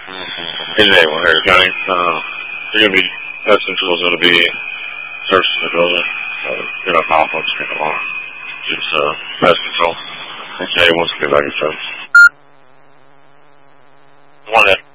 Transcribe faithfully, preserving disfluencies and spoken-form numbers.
Hey, today, well, Harris County, uh, you're going to be, Pest Control is going to be searching the building. Uh, you're not pop ups getting along. It's, uh, Pest Control. Okay, wants to get back in touch. One in.